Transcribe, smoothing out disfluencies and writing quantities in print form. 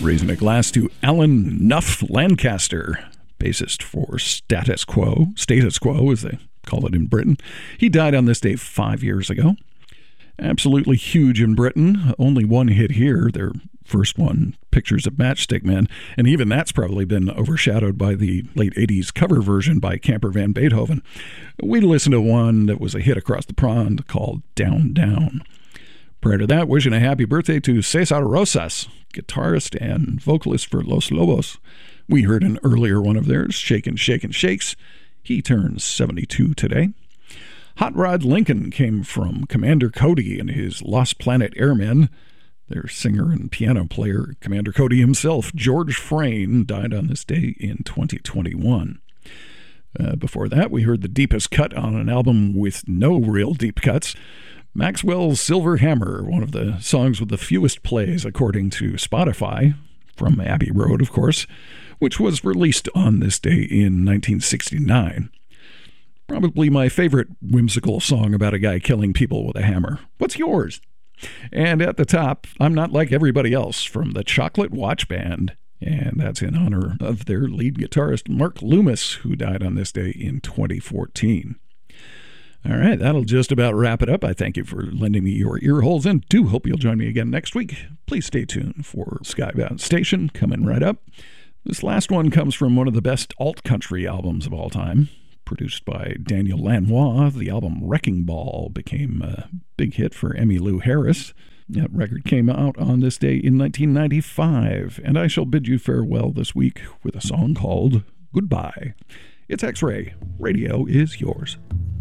Raising a glass to Alan Nuff Lancaster, bassist for Status Quo as they call it in Britain. He died on this day 5 years ago. Absolutely huge in Britain. Only one hit here, their first one, Pictures of Matchstick Men, and even that's probably been overshadowed by the late 80s cover version by Camper Van Beethoven. We listened to one that was a hit across the pond called Down Down. Prior to that, wishing a happy birthday to Cesar Rosas, guitarist and vocalist for Los Lobos. We heard an earlier one of theirs, Shakin' Shakin' Shakes. He turns 72 today. Hot Rod Lincoln came from Commander Cody and his Lost Planet Airmen. Their singer and piano player, Commander Cody himself, George Frayne, died on this day in 2021. Before that, we heard the deepest cut on an album with no real deep cuts. Maxwell's Silver Hammer, one of the songs with the fewest plays according to Spotify, from Abbey Road, of course, which was released on this day in 1969. Probably my favorite whimsical song about a guy killing people with a hammer. What's yours? And at the top, I'm Not Like Everybody Else from the Chocolate Watch Band, and that's in honor of their lead guitarist, Mark Loomis, who died on this day in 2014. All right, that'll just about wrap it up. I thank you for lending me your ear holes and do hope you'll join me again next week. Please stay tuned for Skybound Station coming right up. This last one comes from one of the best alt-country albums of all time, produced by Daniel Lanois. The album Wrecking Ball became a big hit for Emmylou Harris. That record came out on this day in 1995, and I shall bid you farewell this week with a song called Goodbye. It's X-Ray. Radio is yours.